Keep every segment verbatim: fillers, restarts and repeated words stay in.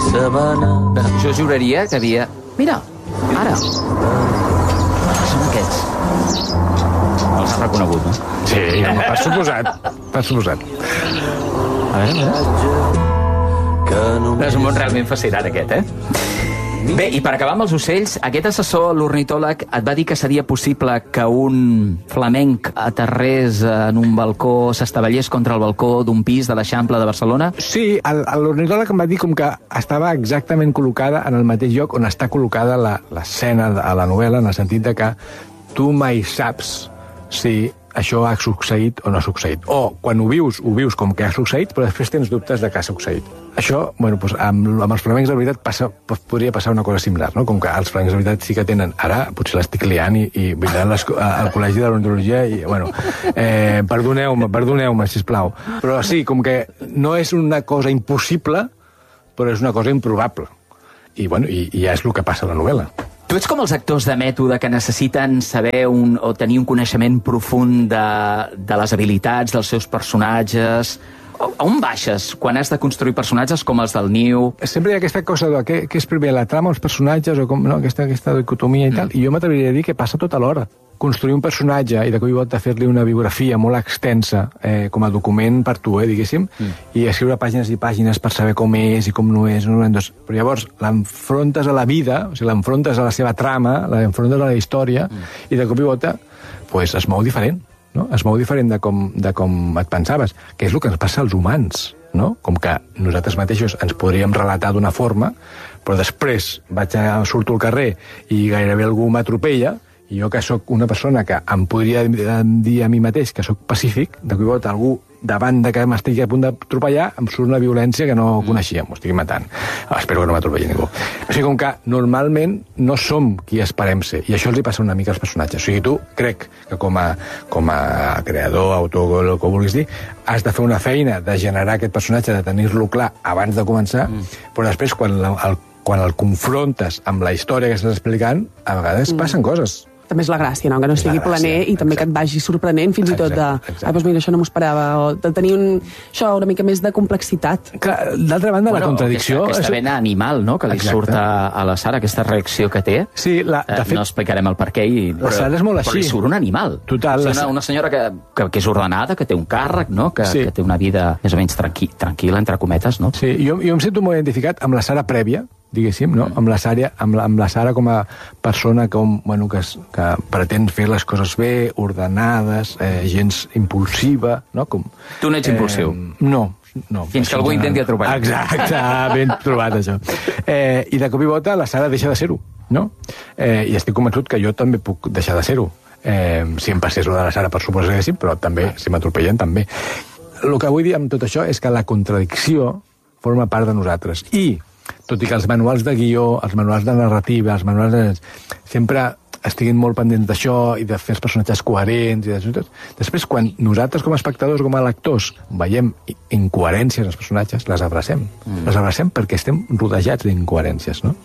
sabana. Jo juraria que havia... Mira, ara. Són aquests. Els has reconegut, no? Sí, home, per suposat. Per suposat. A veure, a veure. És un món realment fascinant, aquest, eh? Bé, i per acabar amb els ocells, aquest assessor, l'ornitòleg, et va dir que seria possible que un flamenc aterrés en un balcó, s'estavellés contra el balcó d'un pis de l'Eixample de Barcelona? Sí, l'ornitòleg em va dir com que estava exactament col·locada en el mateix lloc on està col·locada l'escena a la novel·la, en el sentit de que tu mai saps si això ha succeït o no ha succeït. O, quan ho vius, ho vius com que ha succeït, però després tens dubtes de que ha succeït. Això, bueno, doncs, amb, amb els flamencs, de veritat, passa, podria passar una cosa similar, no? Com que els flamencs, de veritat, sí que tenen... Ara, potser l'estic liant i, i vindran les, al Col·legi de l'Ornitologia i, bueno, eh, perdoneu-me, perdoneu-me, sisplau. Però sí, com que no és una cosa impossible, però és una cosa improbable. I, bueno, i, i ja és el que passa a la novel·la. Tu ets com els actors de mètode que necessiten saber un, o tenir un coneixement profund de, de les habilitats dels seus personatges. A on baixes quan has de construir personatges com els del Niu? Sempre hi ha aquesta cosa de què, què és primer, la trama o els personatges, o com, no, aquesta, aquesta dicotomia i tal, mm. i jo m'atreviria a dir que passa tot alhora. Construir un personatge i de cop i volta fer-li una biografia molt extensa eh, com a document per tu, eh, diguéssim, mm. i escriure pàgines i pàgines per saber com és i com no és. No, no, doncs, però llavors l'enfrontes a la vida, o sigui, l'enfrontes a la seva trama, l'enfrontes a la història, mm. i de cop i volta pues, es mou diferent. No? Es mou diferent de com, de com et pensaves, que és el que ens passa als humans, no? Com que nosaltres mateixos ens podríem relatar d'una forma, però després vaig a, surto al carrer i gairebé algú m'atropella, i jo que sóc una persona que em podria dir a mi mateix que sóc pacífic, de cop i volta algú davant de que m'estigui a punt d'atropellar em surt una violència que no mm. coneixia, m'ho estigui matant. Ah, espero que no m'atropelli ningú. O sigui, com que normalment no som qui esperem ser, i això els hi passa una mica als personatges. O sigui, tu crec que com a, com a creador, autor, el que vulguis dir, has de fer una feina de generar aquest personatge, de tenir-lo clar abans de començar, mm. però després, quan la, el, quan el confrontes amb la història que estàs explicant, a vegades mm. passen coses. També és la gràcia, no? Que no sigui planer i també que et vagi sorprenent, fins i tot de... Ah, doncs mira, això no m'ho esperava, o de tenir un, això una mica més de complexitat. D'altra banda, bueno, la contradicció... Aquesta, aquesta vena animal, no?, que li exacte. Surt a, a la Sara, aquesta reacció que té. Sí, la, de fet... No explicarem el per què, i, la Sara és molt així. Però li surt un animal. Total. O sigui, una, una senyora que, que, que és ordenada, que té un càrrec, no?, que, sí. que té una vida més o menys tranqui, tranquil·la, entre cometes, no? Sí, jo, jo em sento molt identificat amb la Sara prèvia, diguéssim, no? Amb la Sara, amb la, amb la Sara com a persona com, bueno, que, que pretén fer les coses bé, ordenades, eh, gens impulsiva, no? Com, tu no ets eh, impulsiu. No, no. Fins que algú intenti atropellar. Exacte, ben trobat, això. Eh, I de cop i volta la Sara deixa de ser-ho, no? Eh, I estic convençut que jo també puc deixar de ser-ho. Eh, si em passés lo de la Sara, per suposar que sí, però també, si m'atropellen, també. El que vull dir amb tot això és que la contradicció forma part de nosaltres. I tot i que els manuals de guió, els manuals de narrativa, els manuals de... sempre estiguin molt pendents d'això i de fer els personatges coherents i de tot. Després, quan nosaltres com a espectadors, com a lectors, veiem incoherències als personatges, les abracem. Mm. Les abracem perquè estem rodejats d'incoherències, no?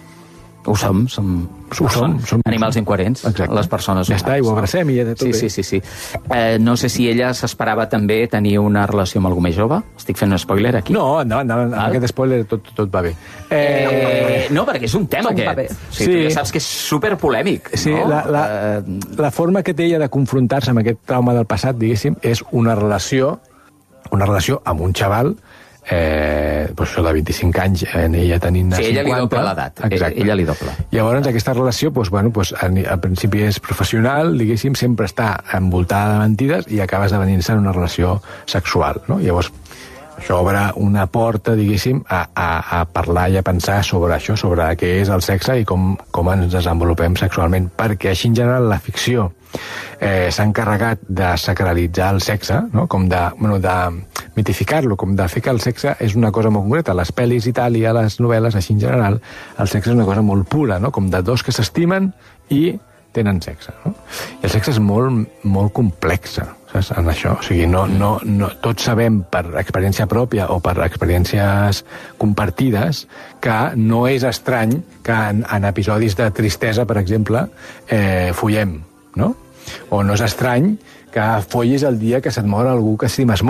Ho som, som, ho som, som animals incoherents, exacte. Les persones ja està, i ho abracem i ja de tot sí, bé. Sí, sí, sí. Eh, no sé si ella s'esperava també tenir una relació amb algú més jove. Estic fent un spoiler aquí. No, endavant, endavant. Amb aquest spoiler tot, tot va bé. Eh... Eh, no, perquè és un tema tot aquest. O sigui, sí. Tu ja saps que és superpolèmic. Sí, no? la, la, eh... la forma que té ella de confrontar-se amb aquest trauma del passat, diguéssim, és una relació, una relació amb un xaval Eh, doncs això de vint-i-cinc anys, en ella tenint sí, ella cinquanta. Li doble l'edat. Exacte. Ella li doble. Llavors, aquesta relació, doncs, bueno, doncs, al principi és professional, diguéssim, sempre està envoltada de mentides i acaba esdevenint-se en una relació sexual, no? Llavors, això obre una porta, diguéssim, a, a, a parlar i a pensar sobre això, sobre què és el sexe i com, com ens desenvolupem sexualment, perquè així en general la ficció eh, s'ha encarregat de sacralitzar el sexe, no? Com de, bueno, de mitificar-lo, com de fer que el sexe és una cosa molt concreta. A les pel·lis i tal, i a les novel·les, així en general, el sexe és una cosa molt pura, no? Com de dos que s'estimen i tenen sexe, no? I el sexe és molt, molt complex, saps, en això. O sigui, no, no, no, tots sabem per experiència pròpia o per experiències compartides que no és estrany que en, en episodis de tristesa, per exemple, eh, follem, no? O no és estrany que follis el dia que se't mor algú que estimes molt,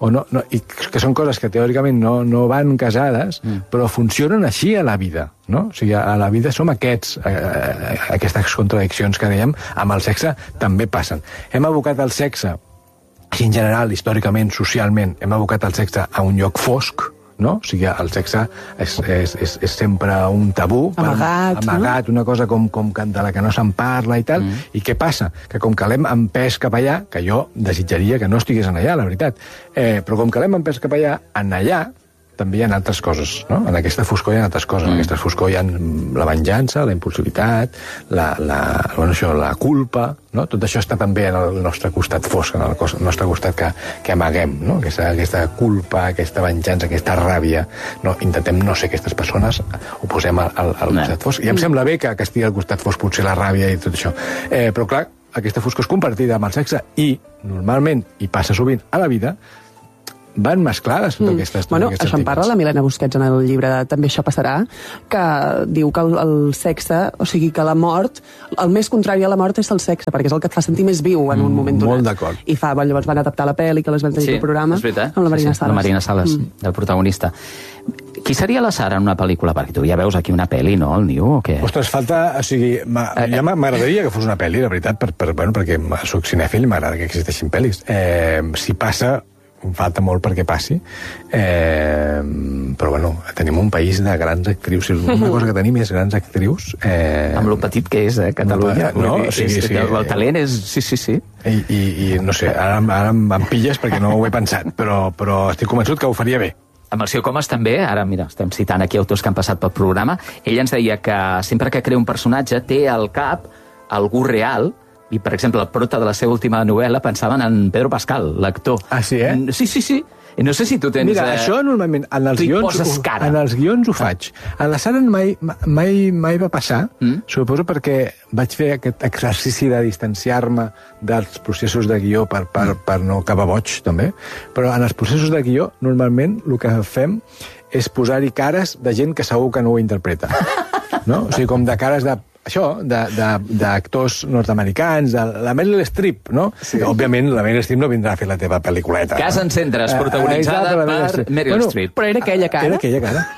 o no, no, i que són coses que teòricament no, no van casades, mm. però funcionen així a la vida, no? O sigui, a la vida som aquests, eh, eh, aquestes contradiccions que dèiem, amb el sexe també passen. Hem abocat el sexe, i en general, històricament, socialment, hem abocat el sexe a un lloc fosc, no? O sigui, el sexe és, és, és, és sempre un tabú, amagat, per, amagat no? una cosa com, com de la que no se'n parla i tal, mm. i què passa? Que com que l'hem empès cap allà, que jo desitjaria que no estigués en allà, la veritat, eh, però com que l'hem empès cap allà, en allà també hi ha altres coses, no? En aquesta foscor hi ha altres coses. Mm. En aquesta foscor hi ha la venjança, la impulsivitat, la, la, bueno, això, la culpa, no? Tot això està també en el nostre costat fosc, en el nostre costat que, que amaguem, no? Aquesta, aquesta culpa, aquesta venjança, aquesta ràbia. No? Intentem no ser aquestes persones, ho posem al, al, al costat fosc. I em sembla bé que, que estigui al costat fosc potser la ràbia i tot això. Eh, però clar, aquesta foscor és compartida amb el sexe i, normalment, i passa sovint a la vida, van mesclades totes mm. aquestes Bueno, aquestes això en parla la Milena Busquets en el llibre de També això passarà, que diu que el, el sexe, o sigui que la mort, el més contrari a la mort és el sexe, perquè és el que et fa sentir més viu en un moment mm, donat. Molt d'acord. I fa, bueno, llavors van adaptar la pel·li, que les van tenir sí, el programa, és veritat. amb la Marina sí, sí, Sales. La Marina Sales, mm. el protagonista. Qui seria la Sara en una pel·lícula? Perquè tu ja veus aquí una pel·li, no, el Niu, o què? Ostres, falta... O sigui, ja m'agradaria que fos una pel·li, la veritat, per, per, bueno, perquè soc cinèfil i m'agrada que existeixin pel·lis. Eh, si passa... falta molt perquè passi, eh, però bueno, tenim un país de grans actrius, si una cosa que tenim és grans actrius. Eh, amb lo petit que és, eh, Catalunya. No, dir, sí, és, sí, el, el talent és... Sí, sí, sí. I, i, i no sé, ara, ara em pilles perquè no ho he pensat, però, però estic convençut que ho faria bé. Amb el Sió Comas també, ara mira, estem citant aquí autors que han passat pel programa, ell ens deia que sempre que crea un personatge té al cap algú real. I, per exemple, el prota de la seva última novel·la pensaven en Pedro Pascal, l'actor. Ah, sí, eh? Sí, sí, sí. I no sé si tu tens... Mira, eh... això normalment en els, guions, en els guions ho faig. A la Sara mai, mai, mai va passar, mm? suposo perquè vaig fer aquest exercici de distanciar-me dels processos de guió per, per, per no acabar boig, també. Però en els processos de guió, normalment, el que fem és posar-hi cares de gent que segur que no ho interpreta. No? O sigui, com de cares de... Això, d'actors nord-americans, de la Meryl Streep, no? Sí. Òbviament, la Meryl Streep no vindrà a fer la teva pel·lículeta. Casa en Centres, protagonitzada uh, per, per Meryl bueno, Streep. Però era aquella cara. Era aquella cara.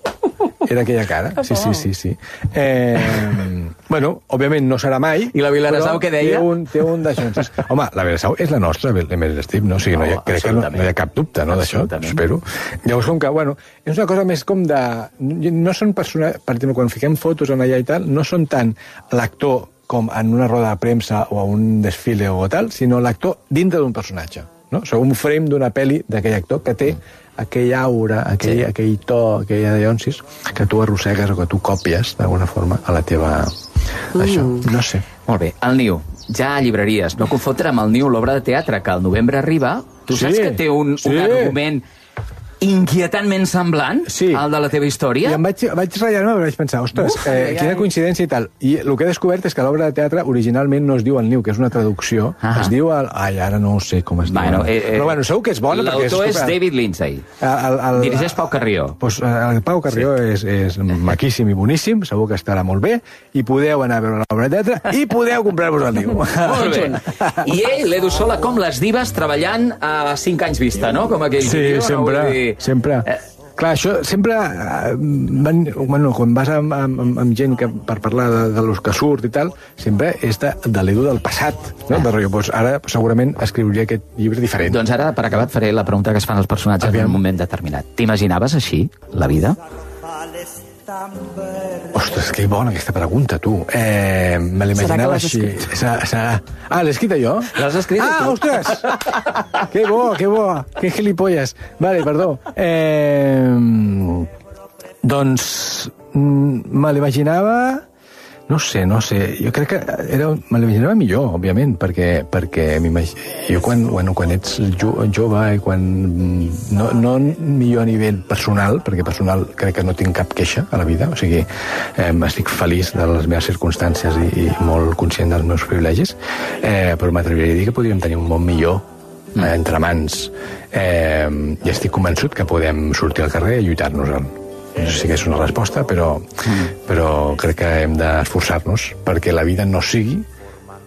Era aquella cara, sí, sí, sí, sí. Eh, bueno, òbviament no serà mai... I la Vilaresau què deia? Té un, té un d'això. Home, la Vilaresau és la nostra, la Meryl Streep, no? O sigui, no hi ha, crec que no, no hi ha cap dubte, no, d'això, espero. Llavors, com que, bueno, és una cosa més com de... No són persones... Per exemple, quan fiquem fotos en allà i tal, no són tant l'actor com en una roda de premsa o a un desfile o tal, sinó l'actor dintre d'un personatge, no? O sigui, un frame d'una pel·li d'aquell actor que té aquell aura, aquell, sí. aquell to, aquella deonsis, que tu arrossegues o que tu còpies, d'alguna forma, a la teva... Mm. Això, no sé. Molt bé, el Niu, ja a llibreries, no confondre amb el Niu, l'obra de teatre, que al novembre arriba, tu sí, saps que té un, sí. un argument inquietantment semblant sí. al de la teva història? I em vaig, vaig ratllar-me, però vaig pensar, ostres, Uf, eh, ai, quina ai. coincidència i tal. I el que he descobert és que l'obra de teatre originalment no es diu El Niu, que és una traducció, ah es diu... El, ai, ara no sé com es bueno, diu. Eh, eh, però bueno, segur que és bona. L'autor és, és David Lindsay. El, el, Dirigeix Pau Carrió. Pues, el Pau Carrió sí. és, és maquíssim i boníssim, segur que estarà molt bé, i podeu anar a veure l'obra de teatre i podeu comprar-vos El Niu. Molt bé. I ell, l'Edu Sola, com les divas, treballant a cinc anys vista, no? Com aquell sí, vídeo, sempre, no? Dir... sempre. Eh, Clar, això sempre... Eh, van, bueno, quan vas amb, amb, amb gent que, per parlar de, de los que surt i tal, sempre és de, de l'Edu del passat. No? De rotllo, doncs ara segurament escriuria aquest llibre diferent. Doncs ara, per acabar, et faré la pregunta que es fan els personatges Aviam. en un moment determinat. T'imaginaves així, la vida? Ostres, que bona aquesta pregunta, tu. Eh, me l'imaginava així. Serà... Ah, l'he escrita jo? L'has escrit ah, tu? Ostres! Que bo, que bo. Que gilipolles. Vale, perdó. Eh, doncs me l'imaginava... No sé, no sé. Jo crec que era, me l'imaginava millor, òbviament, perquè, perquè jo quan, bueno, quan ets jo, jove i quan... No, no millor a nivell personal, perquè personal crec que no tinc cap queixa a la vida, o sigui, eh, estic feliç de les meves circumstàncies i, i molt conscient dels meus privilegis, eh, però m'atreviria a dir que podríem tenir un món millor eh, entre mans. Eh, I estic convençut que podem sortir al carrer i lluitar-nos-en. No sé si és una resposta, però, mm. però crec que hem d'esforçar-nos perquè la vida no sigui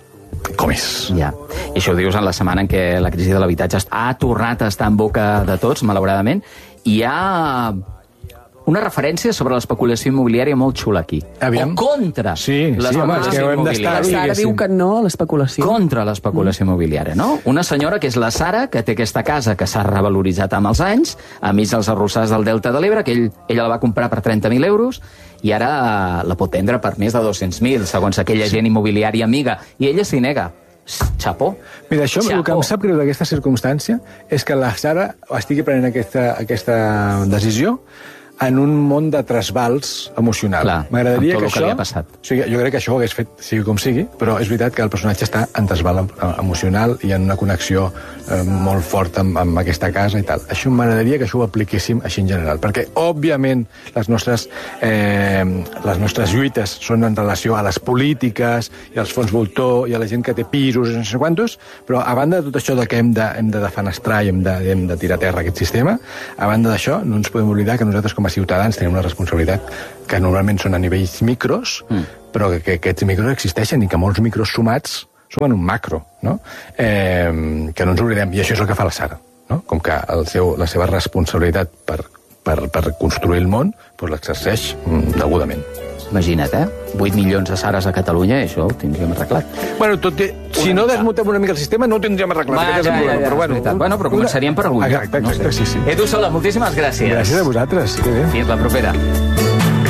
com és. Ja. I això ho dius en la setmana en què la crisi de l'habitatge ha tornat a estar en boca de tots, malauradament. Hi ha una referència sobre l'especulació immobiliària molt xula aquí. Aviam. O contra sí, l'especulació sí, home, és que ho hem d'estar, immobiliària. La Sara diu que no a l'especulació. Contra l'especulació mm. immobiliària, no? Una senyora que és la Sara, que té aquesta casa que s'ha revaloritzat amb els anys, a mig dels arrossars del Delta de l'Ebre, que ell, ella la va comprar per trenta mil euros, i ara la pot vendre per més de dos-cents mil, segons aquella gent immobiliària amiga. I ella s'hi nega. Xapó. Mira, això, Xapó. El que em sap greu d'aquesta circumstància és que la Sara estigui prenent aquesta, aquesta decisió en un món de trasbals emocional. M'agradaria que, que això... O sigui, jo crec que això ho hagués fet, sigui com sigui, però és veritat que el personatge està en trasbal emocional i en una connexió eh, molt forta amb, amb aquesta casa i tal. Això m'agradaria que això ho apliquéssim així en general, perquè, òbviament, les nostres, eh, les nostres lluites són en relació a les polítiques i als fons voltor i a la gent que té pisos i no sé quantos, però a banda de tot això de que hem de, hem de defenestrar i hem de, hem de tirar a terra aquest sistema, a banda d'això, no ens podem oblidar que nosaltres com a ciutadans tenim una responsabilitat que normalment són a nivells micros, mm. però que, que aquests micros existeixen i que molts micros sumats sumen un macro, no? Eh, que no ens oblidem, i això és el que fa la Sara, no? Com que el seu, la seva responsabilitat per, per, per construir el món doncs l'exerceix mm, degudament. Imagina't, eh? vuit milions de Sares a Catalunya, i això ho tindríem arreglat. Bueno, tot i, si no desmuntem una mica el sistema, no ho tindríem arreglat. Va, ja, ja, ja, però, bueno, bueno, però començaríem per algun. Exacte, exacte, no sé. sí, sí. Edu Sola, moltíssimes gràcies. Gràcies a vosaltres. Fins la propera.